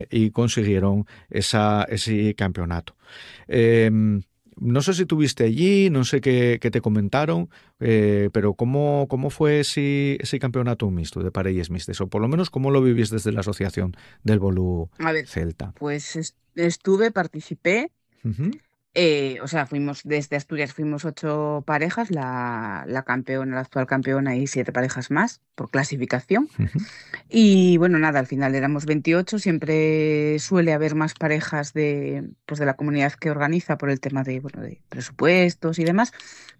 y consiguieron ese campeonato. Eh, no sé si tuviste allí, no sé qué te comentaron, pero ¿cómo fue ese campeonato mixto de parelles mixtes? O por lo menos, ¿cómo lo vivís desde la asociación del Bolu A ver, Celta? pues participé. Ujú, O sea, fuimos desde Asturias, fuimos 8 parejas, la campeona, la actual campeona y 7 parejas más por clasificación. ujú, Y bueno, nada, al final éramos 28. Siempre suele haber más parejas pues de la comunidad que organiza por el tema bueno, de presupuestos y demás.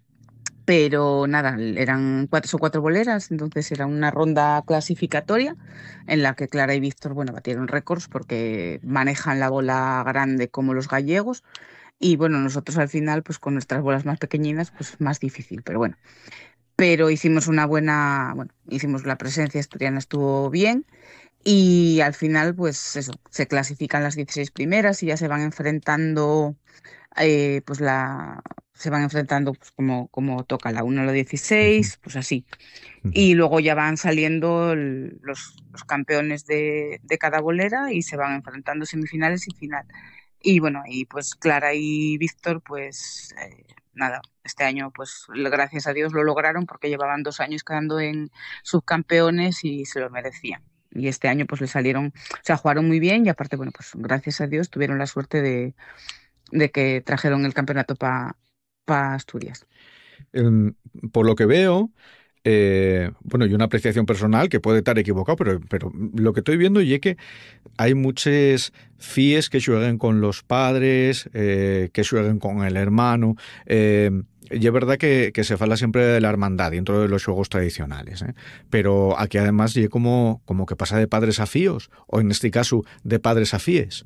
Pero nada, eran son 4 boleras, entonces era una ronda clasificatoria en la que Clara y Víctor, bueno, batieron récords porque manejan la bola grande como los gallegos. Y bueno, nosotros al final, pues con nuestras bolas más pequeñinas, pues más difícil, pero bueno. Pero hicimos bueno, hicimos la presencia asturiana, estuvo bien. Y al final, pues eso, se clasifican las 16 primeras y ya se van enfrentando, pues se van enfrentando pues, como toca la 1 a la ujú, 16, pues así. ujú. Y luego ya van saliendo los campeones de cada bolera y se van enfrentando semifinales y final. Y bueno, y pues Clara y Víctor, pues nada, este año pues gracias a Dios lo lograron porque llevaban 2 años quedando en subcampeones y se lo merecían. Y este año pues le salieron, o sea, jugaron muy bien y aparte, bueno, pues gracias a Dios tuvieron la suerte de que trajeron el campeonato para Asturias. Em, por lo que veo, bueno, y una apreciación personal que puede estar equivocado, pero lo que estoy viendo es que hay muchos fíes que jueguen con los padres, que jueguen con el hermano. Y es verdad que se fala siempre de la hermandad dentro de los juegos tradicionales, pero aquí además y como que pasa de padres a fíos, o en este caso de padres a fíes.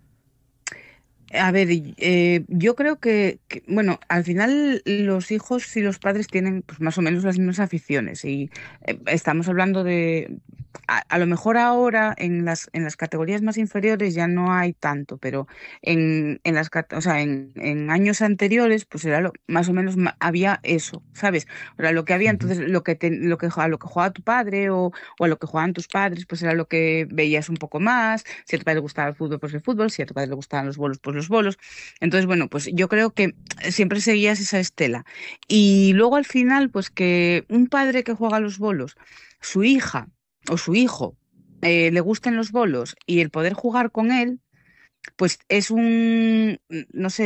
A ver, yo creo bueno, al final los hijos y los padres tienen pues, más o menos las mismas aficiones y estamos hablando a lo mejor ahora en las categorías más inferiores ya no hay tanto, pero o sea, en años anteriores pues era más o menos había eso, ¿sabes? Era lo que había, Ujú. entonces a lo que jugaba tu padre o a lo que jugaban tus padres, pues era lo que veías un poco más. Si a tu padre le gustaba el fútbol, pues el fútbol. Si a tu padre le gustaban los bolos, pues los bolos. Entonces, bueno, pues yo creo que siempre seguías esa estela. Y luego al final, pues que un padre que juega a los bolos, su hija o su hijo le gusten los bolos y el poder jugar con él, pues no sé,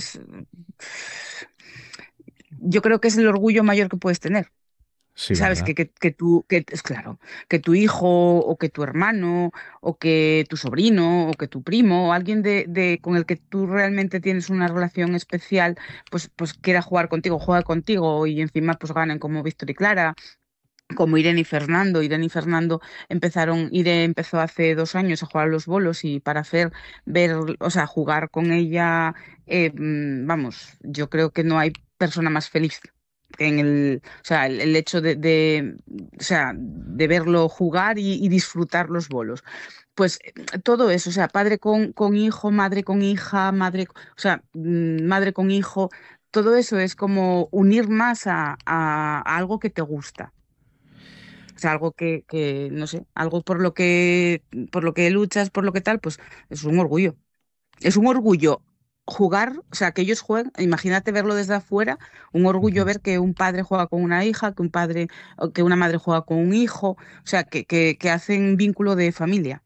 yo creo que es el orgullo mayor que puedes tener. Sí, Sabes ¿verdad? es claro, que tu hijo o que tu hermano o que tu sobrino o que tu primo o alguien con el que tú realmente tienes una relación especial, pues quiera jugar contigo, juega contigo y encima pues ganen como Víctor y Clara, como Irene y Fernando. Irene y Fernando Irene empezó hace 2 años a jugar a los bolos y para o sea, jugar con ella, vamos, yo creo que no hay persona más feliz o sea, el hecho o sea, de verlo jugar y disfrutar los bolos. Pues todo eso, o sea, padre con hijo, madre con hija, o sea, madre con hijo, todo eso es como unir más a algo que te gusta. O sea, algo no sé, algo por lo que luchas, por lo que tal, pues es un orgullo. Es un orgullo jugar, o sea, que ellos jueguen, imagínate verlo desde afuera, un orgullo Ujú. ver que un padre juega con una hija, o que una madre juega con un hijo, o sea, que hacen vínculo de familia.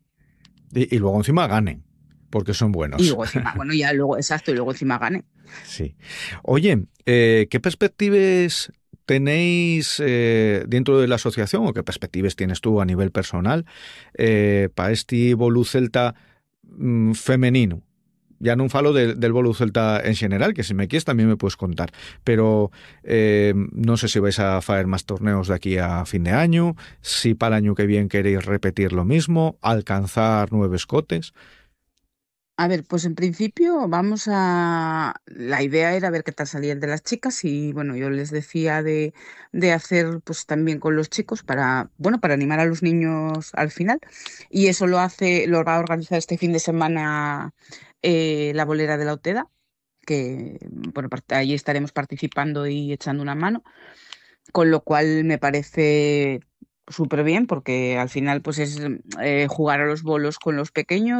Y luego encima ganen, porque son Y buenos. luego encima, bueno, ya luego, exacto, y luego encima gane. Sí. Oye, ¿qué perspectivas tenéis dentro de la asociación o qué perspectivas tienes tú a nivel personal para este Bolu Celta femenino? Ya no falo del Bolu Celta en general, que si me quieres también me puedes contar, pero no sé si vais a hacer más torneos de aquí a fin de año, si para el año que viene queréis repetir lo mismo, alcanzar nuevos cotes. A ver, pues en principio la idea era ver qué tal salía el de las chicas y bueno, yo les decía de hacer pues también con los chicos bueno, para animar a los niños al final. Y eso lo va a organizar este fin de semana la bolera de la Oteda, que bueno, allí estaremos participando y echando una mano, con lo cual me parece súper bien porque al final pues es jugar a los bolos con los pequeños